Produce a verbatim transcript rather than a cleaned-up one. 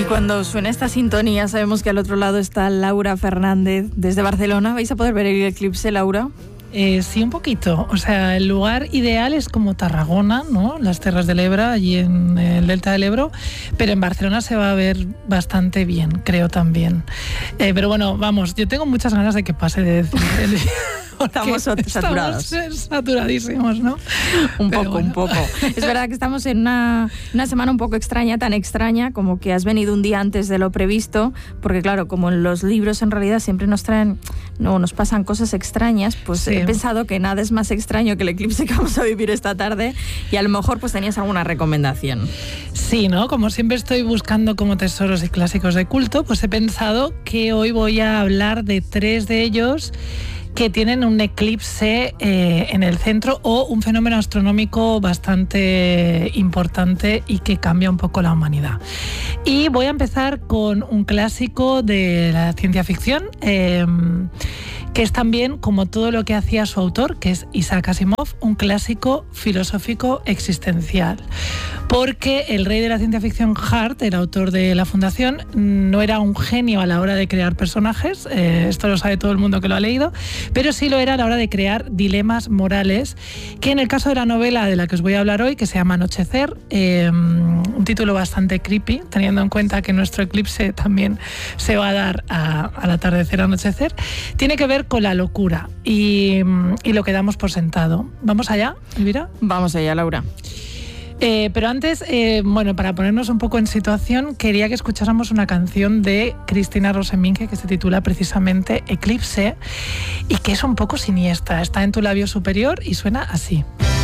cuando suena esta sintonía sabemos que al otro lado está Laura Fernández desde Barcelona. ¿Vais a poder ver el eclipse, Laura? Eh, sí, un poquito. O sea, el lugar ideal es como Tarragona, ¿no? Las Terras del Ebre, allí en el Delta del Ebro. Pero en Barcelona se va a ver bastante bien, creo también. Eh, pero bueno, vamos, yo tengo muchas ganas de que pase de decir... Estamos saturados. Estamos saturadísimos, ¿no? Un Pero poco, bueno. un poco. Es verdad que estamos en una, una semana un poco extraña, tan extraña como que has venido un día antes de lo previsto, porque claro, como en los libros en realidad siempre nos traen, no, nos pasan cosas extrañas, pues Sí. he pensado que nada es más extraño que el eclipse que vamos a vivir esta tarde y a lo mejor pues tenías alguna recomendación. Sí, ¿no? Como siempre estoy buscando como tesoros y clásicos de culto, pues he pensado que hoy voy a hablar de tres de ellos que tienen un eclipse eh, en el centro o un fenómeno astronómico bastante importante y que cambia un poco la humanidad. Y voy a empezar con un clásico de la ciencia ficción, eh, que es también, como todo lo que hacía su autor, que es Isaac Asimov, un clásico filosófico existencial. Porque el rey de la ciencia ficción, Hart, el autor de La Fundación, no era un genio a la hora de crear personajes, eh, esto lo sabe todo el mundo que lo ha leído, pero sí lo era a la hora de crear dilemas morales, que en el caso de la novela de la que os voy a hablar hoy, que se llama Anochecer, eh, un título bastante creepy, teniendo en cuenta que nuestro eclipse también se va a dar a, al atardecer, anochecer, tiene que ver con la locura y, y lo que damos por sentado. ¿Vamos allá, Elvira? Vamos allá, Laura. Eh, pero antes, eh, bueno, para ponernos un poco en situación, quería que escucháramos una canción de Cristina Roseminge que se titula precisamente Eclipse y que es un poco siniestra. Está en tu labio superior y suena así.